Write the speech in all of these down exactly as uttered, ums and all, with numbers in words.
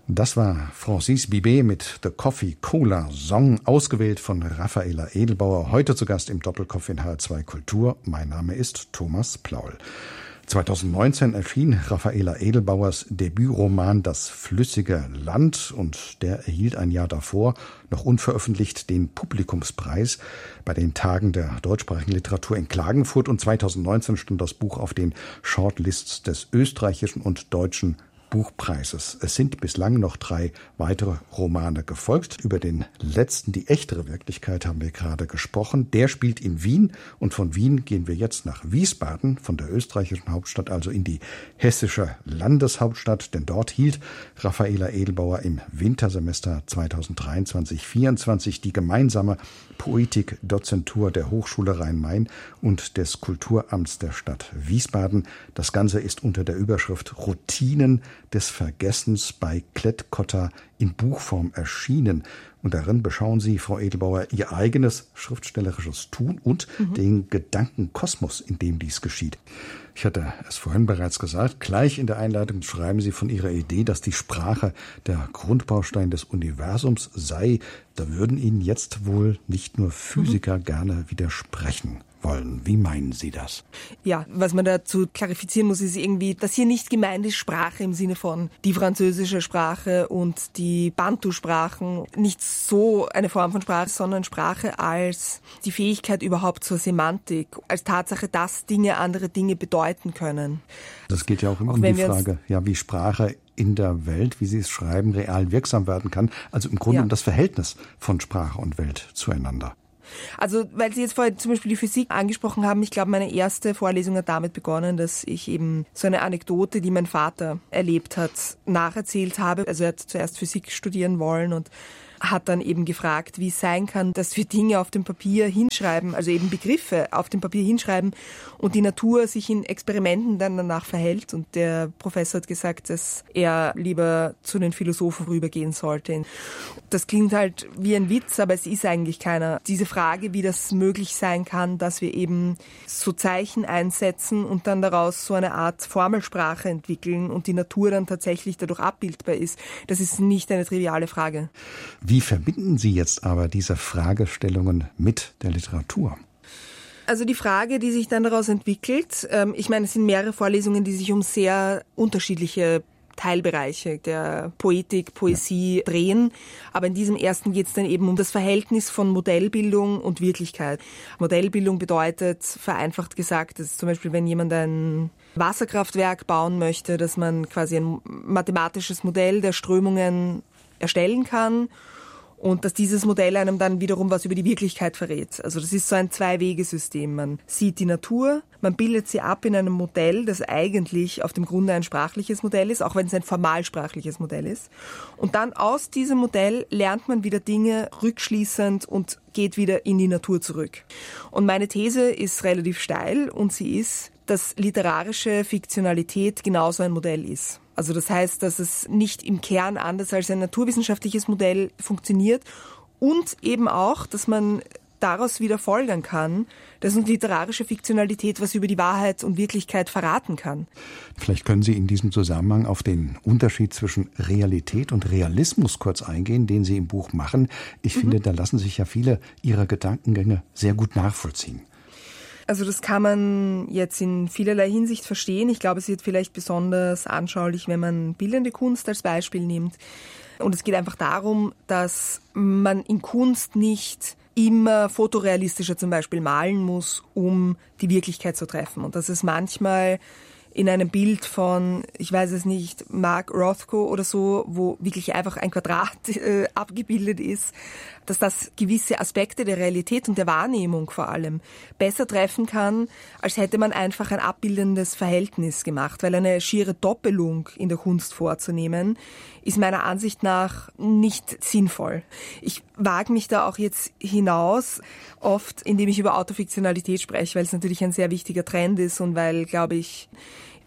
Das war Francis Bibet mit The Coffee Cola Song, ausgewählt von Raffaela Edelbauer, heute zu Gast im Doppelkopf in H R zwei Kultur. Mein Name ist Thomas Plaul. zweitausendneunzehn erschien Raffaela Edelbauers Debütroman Das flüssige Land und der erhielt ein Jahr davor, noch unveröffentlicht, den Publikumspreis bei den Tagen der deutschsprachigen Literatur in Klagenfurt und zweitausendneunzehn stand das Buch auf den Shortlists des österreichischen und deutschen Buchpreises. Es sind bislang noch drei weitere Romane gefolgt. Über den letzten, die echtere Wirklichkeit, haben wir gerade gesprochen. Der spielt in Wien und von Wien gehen wir jetzt nach Wiesbaden, von der österreichischen Hauptstadt also in die hessische Landeshauptstadt, denn dort hielt Raffaela Edelbauer im Wintersemester zweitausenddreiundzwanzig vierundzwanzig die gemeinsame Poetikdozentur der Hochschule Rhein-Main und des Kulturamts der Stadt Wiesbaden. Das Ganze ist unter der Überschrift Routinen des Vergessens bei Klett-Cotta in Buchform erschienen. Und darin beschauen Sie, Frau Edelbauer, Ihr eigenes schriftstellerisches Tun und mhm. den Gedankenkosmos, in dem dies geschieht. Ich hatte es vorhin bereits gesagt, gleich in der Einleitung schreiben Sie von Ihrer Idee, dass die Sprache der Grundbaustein des Universums sei. Da würden Ihnen jetzt wohl nicht nur Physiker mhm. gerne widersprechen wollen. Wie meinen Sie das? Ja, was man dazu klarifizieren muss, ist irgendwie, dass hier nicht gemeint ist Sprache im Sinne von die französische Sprache und die Bantu-Sprachen, nicht so eine Form von Sprache, sondern Sprache als die Fähigkeit überhaupt zur Semantik, als Tatsache, dass Dinge andere Dinge bedeuten können. Das geht ja auch immer auch um die Frage, ja, wie Sprache in der Welt, wie Sie es schreiben, real wirksam werden kann. Also im Grunde ja. um das Verhältnis von Sprache und Welt zueinander. Also, weil Sie jetzt vorhin zum Beispiel die Physik angesprochen haben, ich glaube, meine erste Vorlesung hat damit begonnen, dass ich eben so eine Anekdote, die mein Vater erlebt hat, nacherzählt habe. Also er hat zuerst Physik studieren wollen und hat dann eben gefragt, wie es sein kann, dass wir Dinge auf dem Papier hinschreiben, also eben Begriffe auf dem Papier hinschreiben und die Natur sich in Experimenten dann danach verhält. Und der Professor hat gesagt, dass er lieber zu den Philosophen rübergehen sollte. Das klingt halt wie ein Witz, aber es ist eigentlich keiner. Diese Frage, wie das möglich sein kann, dass wir eben so Zeichen einsetzen und dann daraus so eine Art Formelsprache entwickeln und die Natur dann tatsächlich dadurch abbildbar ist, das ist nicht eine triviale Frage. Wie verbinden Sie jetzt aber diese Fragestellungen mit der Literatur? Also die Frage, die sich dann daraus entwickelt, ähm, ich meine, es sind mehrere Vorlesungen, die sich um sehr unterschiedliche Teilbereiche der Poetik, Poesie ja. drehen. Aber in diesem ersten geht es dann eben um das Verhältnis von Modellbildung und Wirklichkeit. Modellbildung bedeutet, vereinfacht gesagt, dass zum Beispiel, wenn jemand ein Wasserkraftwerk bauen möchte, dass man quasi ein mathematisches Modell der Strömungen erstellen kann und dass dieses Modell einem dann wiederum was über die Wirklichkeit verrät. Also das ist so ein Zwei-Wege-System. Man sieht die Natur, man bildet sie ab in einem Modell, das eigentlich auf dem Grunde ein sprachliches Modell ist, auch wenn es ein formalsprachliches Modell ist. Und dann aus diesem Modell lernt man wieder Dinge rückschließend und geht wieder in die Natur zurück. Und meine These ist relativ steil und sie ist, dass literarische Fiktionalität genauso ein Modell ist. Also das heißt, dass es nicht im Kern anders als ein naturwissenschaftliches Modell funktioniert und eben auch, dass man daraus wieder folgern kann, dass uns literarische Fiktionalität was über die Wahrheit und Wirklichkeit verraten kann. Vielleicht können Sie in diesem Zusammenhang auf den Unterschied zwischen Realität und Realismus kurz eingehen, den Sie im Buch machen. Ich mhm. finde, da lassen sich ja viele Ihrer Gedankengänge sehr gut nachvollziehen. Also das kann man jetzt in vielerlei Hinsicht verstehen. Ich glaube, es wird vielleicht besonders anschaulich, wenn man bildende Kunst als Beispiel nimmt. Und es geht einfach darum, dass man in Kunst nicht immer fotorealistischer zum Beispiel malen muss, um die Wirklichkeit zu treffen. Und dass es manchmal in einem Bild von, ich weiß es nicht, Mark Rothko oder so, wo wirklich einfach ein Quadrat äh, abgebildet ist, dass das gewisse Aspekte der Realität und der Wahrnehmung vor allem besser treffen kann, als hätte man einfach ein abbildendes Verhältnis gemacht. Weil eine schiere Doppelung in der Kunst vorzunehmen, ist meiner Ansicht nach nicht sinnvoll. Ich wage mich da auch jetzt hinaus, oft indem ich über Autofiktionalität spreche, weil es natürlich ein sehr wichtiger Trend ist und weil, glaube ich,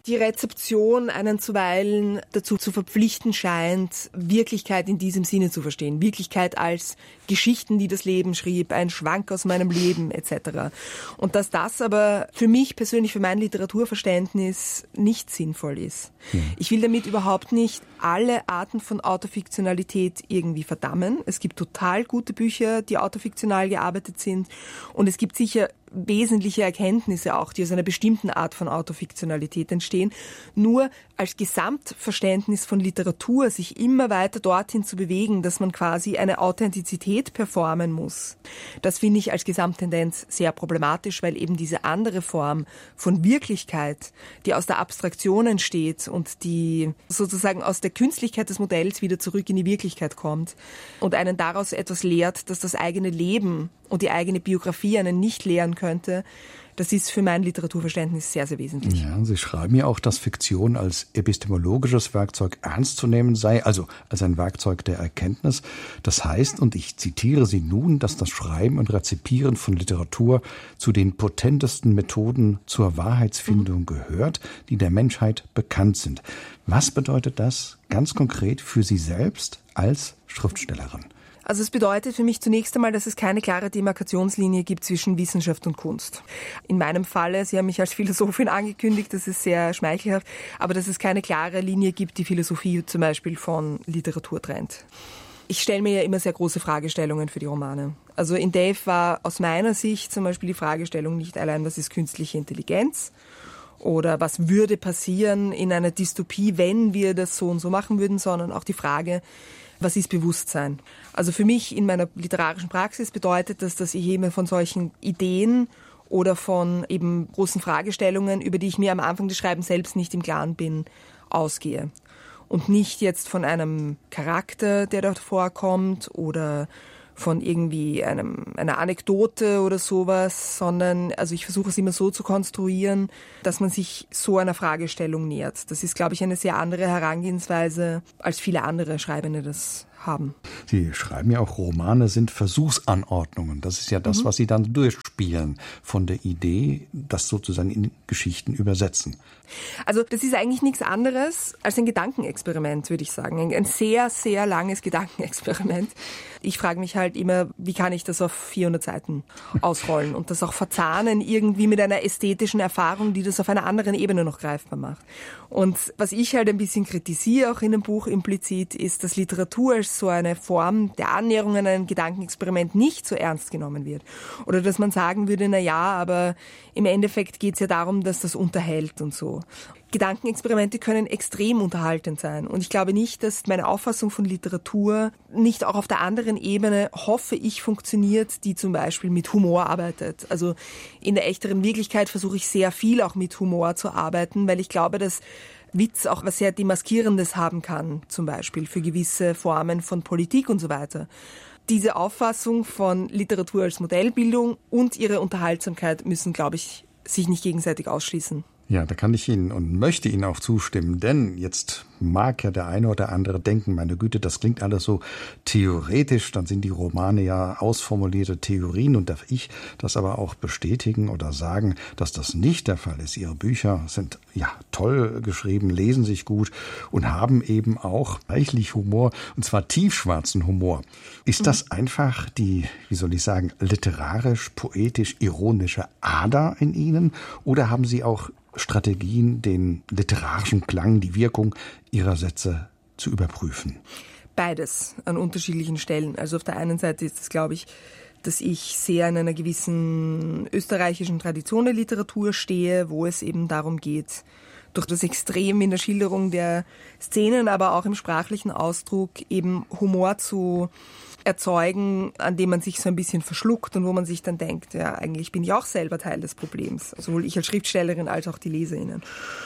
die Rezeption einen zuweilen dazu zu verpflichten scheint, Wirklichkeit in diesem Sinne zu verstehen. Wirklichkeit als Geschichten, die das Leben schrieb, ein Schwank aus meinem Leben et cetera. Und dass das aber für mich persönlich, für mein Literaturverständnis nicht sinnvoll ist. Ja. Ich will damit überhaupt nicht alle Arten von Autofiktionalität irgendwie verdammen. Es gibt total gute Bücher, die autofiktional gearbeitet sind, und es gibt sicher wesentliche Erkenntnisse auch, die aus einer bestimmten Art von Autofiktionalität entstehen. Nur als Gesamtverständnis von Literatur sich immer weiter dorthin zu bewegen, dass man quasi eine Authentizität performen muss, das finde ich als Gesamttendenz sehr problematisch, weil eben diese andere Form von Wirklichkeit, die aus der Abstraktion entsteht und die sozusagen aus der Künstlichkeit des Modells wieder zurück in die Wirklichkeit kommt und einen daraus etwas lehrt, dass das eigene Leben und die eigene Biografie einen nicht lehren könnte, das ist für mein Literaturverständnis sehr, sehr wesentlich. Ja, Sie schreiben ja auch, dass Fiktion als epistemologisches Werkzeug ernst zu nehmen sei, also als ein Werkzeug der Erkenntnis. Das heißt, und ich zitiere Sie nun, dass das Schreiben und Rezipieren von Literatur zu den potentesten Methoden zur Wahrheitsfindung mhm. gehört, die der Menschheit bekannt sind. Was bedeutet das ganz konkret für Sie selbst als Schriftstellerin? Also es bedeutet für mich zunächst einmal, dass es keine klare Demarkationslinie gibt zwischen Wissenschaft und Kunst. In meinem Falle, Sie haben mich als Philosophin angekündigt, das ist sehr schmeichelhaft, aber dass es keine klare Linie gibt, die Philosophie zum Beispiel von Literatur trennt. Ich stelle mir ja immer sehr große Fragestellungen für die Romane. Also in Dave war aus meiner Sicht zum Beispiel die Fragestellung nicht allein, was ist künstliche Intelligenz? Oder was würde passieren in einer Dystopie, wenn wir das so und so machen würden, sondern auch die Frage, was ist Bewusstsein? Also für mich in meiner literarischen Praxis bedeutet das, dass ich eben von solchen Ideen oder von eben großen Fragestellungen, über die ich mir am Anfang des Schreibens selbst nicht im Klaren bin, ausgehe. Und nicht jetzt von einem Charakter, der dort vorkommt, oder von irgendwie einem, einer Anekdote oder sowas, sondern also ich versuche es immer so zu konstruieren, dass man sich so einer Fragestellung nähert. Das ist, glaube ich, eine sehr andere Herangehensweise, als viele andere Schreibende das haben. Sie schreiben ja auch, Romane sind Versuchsanordnungen. Das ist ja das, mhm. was Sie dann durchspielen von der Idee, das sozusagen in Geschichten übersetzen. Also das ist eigentlich nichts anderes als ein Gedankenexperiment, würde ich sagen. Ein sehr, sehr langes Gedankenexperiment. Ich frage mich halt immer, wie kann ich das auf vierhundert Seiten ausrollen und das auch verzahnen irgendwie mit einer ästhetischen Erfahrung, die das auf einer anderen Ebene noch greifbar macht. Und was ich halt ein bisschen kritisiere, auch in dem Buch implizit, ist, dass Literatur als so eine Form der Annäherung an ein Gedankenexperiment nicht so ernst genommen wird. Oder dass man sagen würde, na ja, aber im Endeffekt geht es ja darum, dass das unterhält und so. Gedankenexperimente können extrem unterhaltend sein. Und ich glaube nicht, dass meine Auffassung von Literatur nicht auch auf der anderen Ebene, hoffe ich, funktioniert, die zum Beispiel mit Humor arbeitet. Also in der echteren Wirklichkeit versuche ich sehr viel auch mit Humor zu arbeiten, weil ich glaube, dass Witz auch was sehr Demaskierendes haben kann, zum Beispiel für gewisse Formen von Politik und so weiter. Diese Auffassung von Literatur als Modellbildung und ihre Unterhaltsamkeit müssen, glaube ich, sich nicht gegenseitig ausschließen. Ja, da kann ich Ihnen und möchte Ihnen auch zustimmen, denn jetzt mag ja der eine oder andere denken, meine Güte, das klingt alles so theoretisch, dann sind die Romane ja ausformulierte Theorien, und darf ich das aber auch bestätigen oder sagen, dass das nicht der Fall ist. Ihre Bücher sind ja toll geschrieben, lesen sich gut und haben eben auch reichlich Humor, und zwar tiefschwarzen Humor. Ist das einfach die, wie soll ich sagen, literarisch, poetisch, ironische Ader in Ihnen, oder haben Sie auch Strategien, den literarischen Klang, die Wirkung Ihrer Sätze zu überprüfen? Beides an unterschiedlichen Stellen. Also auf der einen Seite ist es, glaube ich, dass ich sehr in einer gewissen österreichischen Tradition der Literatur stehe, wo es eben darum geht, durch das Extrem in der Schilderung der Szenen, aber auch im sprachlichen Ausdruck eben Humor zu erzeugen, an dem man sich so ein bisschen verschluckt und wo man sich dann denkt, ja, eigentlich bin ich auch selber Teil des Problems, sowohl ich als Schriftstellerin als auch die LeserInnen.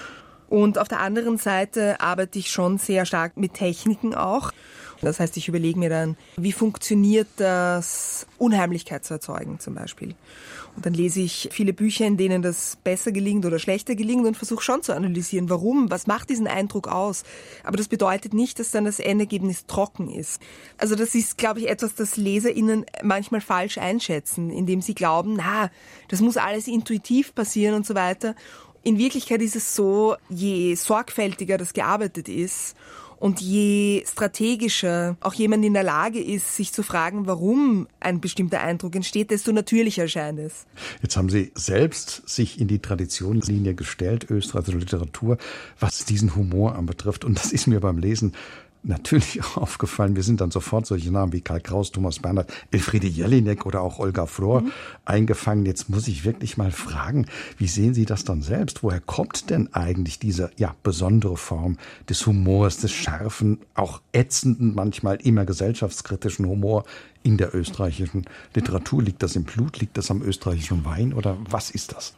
Und auf der anderen Seite arbeite ich schon sehr stark mit Techniken auch. Das heißt, ich überlege mir dann, wie funktioniert das, Unheimlichkeit zu erzeugen zum Beispiel. Und dann lese ich viele Bücher, in denen das besser gelingt oder schlechter gelingt, und versuche schon zu analysieren, warum, was macht diesen Eindruck aus. Aber das bedeutet nicht, dass dann das Endergebnis trocken ist. Also das ist, glaube ich, etwas, das LeserInnen manchmal falsch einschätzen, indem sie glauben, na, das muss alles intuitiv passieren und so weiter. In Wirklichkeit ist es so, je sorgfältiger das gearbeitet ist und je strategischer auch jemand in der Lage ist, sich zu fragen, warum ein bestimmter Eindruck entsteht, desto natürlicher erscheint es. Jetzt haben Sie selbst sich in die Traditionslinie gestellt, österreichische Literatur, was diesen Humor anbetrifft. Und das ist mir beim Lesen natürlich aufgefallen. Wir sind dann sofort solche Namen wie Karl Kraus, Thomas Bernhard, Elfriede Jelinek oder auch Olga Flor mhm. eingefangen. Jetzt muss ich wirklich mal fragen, wie sehen Sie das dann selbst? Woher kommt denn eigentlich diese ja besondere Form des Humors, des scharfen, auch ätzenden, manchmal immer gesellschaftskritischen Humor in der österreichischen Literatur? Liegt das im Blut? Liegt das am österreichischen Wein? Oder was ist das?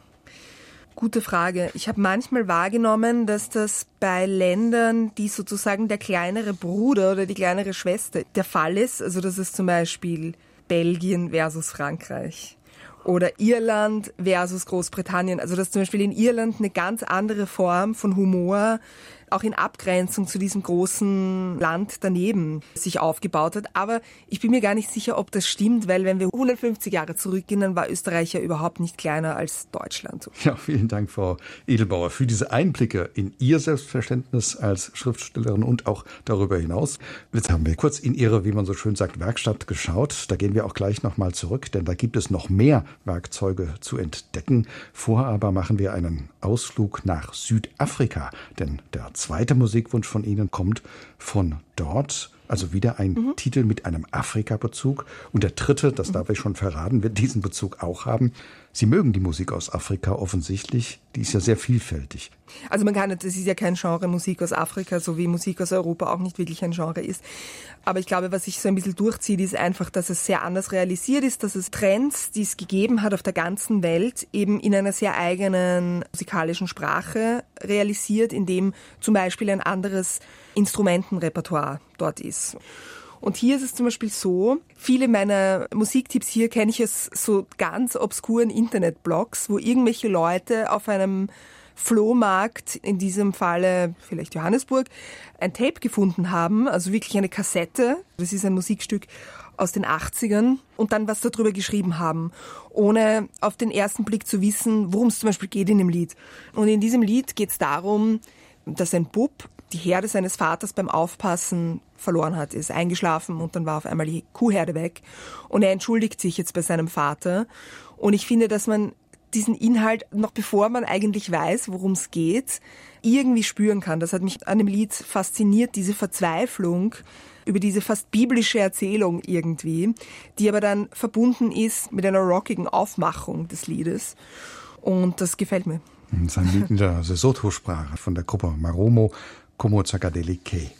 Gute Frage. Ich habe manchmal wahrgenommen, dass das bei Ländern, die sozusagen der kleinere Bruder oder die kleinere Schwester der Fall ist, also das ist zum Beispiel Belgien versus Frankreich oder Irland versus Großbritannien, also dass zum Beispiel in Irland eine ganz andere Form von Humor auch in Abgrenzung zu diesem großen Land daneben sich aufgebaut hat. Aber ich bin mir gar nicht sicher, ob das stimmt, weil wenn wir hundertfünfzig Jahre zurückgehen, dann war Österreich ja überhaupt nicht kleiner als Deutschland. Ja, vielen Dank, Frau Edelbauer, für diese Einblicke in Ihr Selbstverständnis als Schriftstellerin und auch darüber hinaus. Jetzt haben wir kurz in Ihre, wie man so schön sagt, Werkstatt geschaut. Da gehen wir auch gleich nochmal zurück, denn da gibt es noch mehr Werkzeuge zu entdecken. Vorher aber machen wir einen Ausflug nach Südafrika, denn der zweite Musikwunsch von Ihnen kommt von dort. Also wieder ein mhm. Titel mit einem Afrika-Bezug. Und der dritte, das darf ich schon verraten, wird diesen Bezug auch haben. Sie mögen die Musik aus Afrika offensichtlich. Die ist ja sehr vielfältig. Also man kann, das ist ja kein Genre Musik aus Afrika, so wie Musik aus Europa auch nicht wirklich ein Genre ist. Aber ich glaube, was sich so ein bisschen durchzieht, ist einfach, dass es sehr anders realisiert ist, dass es Trends, die es gegeben hat auf der ganzen Welt, eben in einer sehr eigenen musikalischen Sprache realisiert, in dem zum Beispiel ein anderes Instrumentenrepertoire dort ist. Und hier ist es zum Beispiel so, viele meiner Musiktipps hier kenne ich aus so ganz obskuren Internetblogs, wo irgendwelche Leute auf einem Flohmarkt, in diesem Falle vielleicht Johannesburg, ein Tape gefunden haben, also wirklich eine Kassette. Das ist ein Musikstück aus den achtzigern und dann was darüber geschrieben haben, ohne auf den ersten Blick zu wissen, worum es zum Beispiel geht in dem Lied. Und in diesem Lied geht es darum, dass ein Bub die Herde seines Vaters beim Aufpassen verloren hat, ist eingeschlafen und dann war auf einmal die Kuhherde weg. Und er entschuldigt sich jetzt bei seinem Vater. Und ich finde, dass man diesen Inhalt, noch bevor man eigentlich weiß, worum es geht, irgendwie spüren kann. Das hat mich an dem Lied fasziniert, diese Verzweiflung über diese fast biblische Erzählung irgendwie, die aber dann verbunden ist mit einer rockigen Aufmachung des Liedes. Und das gefällt mir. Das ist ein Lied in der Sesotho-Sprache von der Gruppe Maromo, Como Tsakadeli K.